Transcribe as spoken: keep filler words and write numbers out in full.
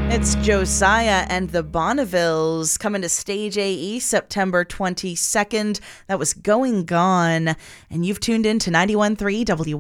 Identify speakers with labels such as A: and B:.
A: It's Josiah and the Bonnevilles coming to Stage A E September twenty-second. That was Going Gone. And you've tuned in to ninety-one point three W